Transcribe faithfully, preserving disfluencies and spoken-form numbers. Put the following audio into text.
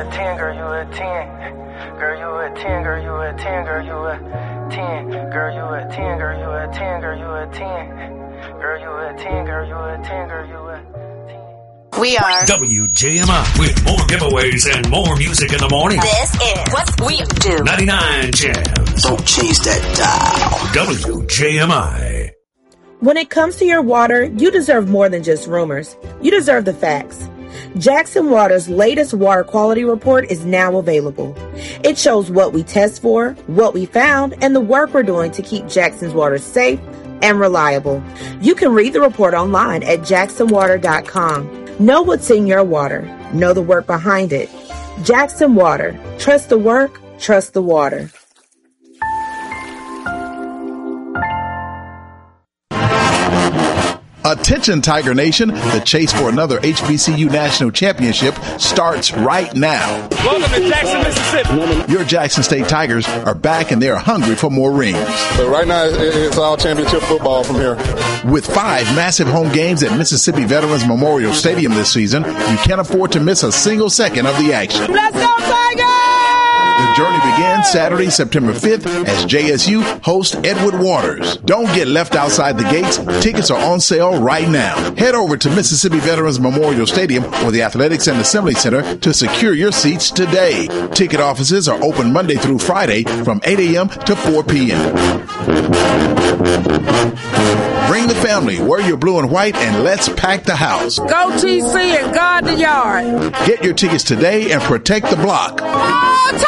a ten, girl, you a ten. Girl, you a ten, girl, you a ten, girl, you a ten. Girl, you a ten, girl, you a ten, girl, you a ten. Girl, you a ten, girl, you a ten, girl, you a ten. We are W J M I with more giveaways and more music in the morning. This is what we do. ninety-nine Jams. Don't change that dial. W J M I. When it comes to your water, you deserve more than just rumors. You deserve the facts. Jackson Water's latest water quality report is now available. It shows what we test for, what we found, and the work we're doing to keep Jackson's water safe and reliable. You can read the report online at jackson water dot com. Know what's in your water. Know the work behind it. Jackson Water. Trust the work. Trust the water. Attention, Tiger Nation. The chase for another H B C U National Championship starts right now. Welcome to Jackson, Mississippi. Your Jackson State Tigers are back and they're hungry for more rings. But right now, it's all championship football from here. With five massive home games at Mississippi Veterans Memorial Stadium this season, you can't afford to miss a single second of the action. Let's go, Tigers! The journey begins Saturday, September fifth, as J S U hosts Edward Waters. Don't get left outside the gates. Tickets are on sale right now. Head over to Mississippi Veterans Memorial Stadium or the Athletics and Assembly Center to secure your seats today. Ticket offices are open Monday through Friday from eight a.m. to four p.m. Bring the family, wear your blue and white, and let's pack the house. Go T C and guard the yard. Get your tickets today and protect the block.